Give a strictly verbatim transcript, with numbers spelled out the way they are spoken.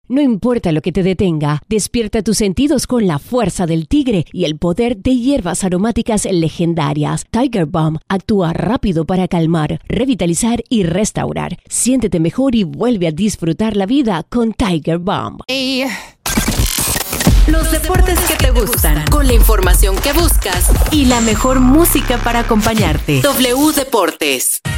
No importa lo que te detenga, despierta tus sentidos con la fuerza del tigre y el poder de hierbas aromáticas legendarias. Tiger Balm actúa rápido para calmar, revitalizar y restaurar. Siéntete mejor y vuelve a disfrutar la vida con Tiger Balm. Hey. Los deportes que te gustan, con la información que buscas y la mejor música para acompañarte. W Deportes.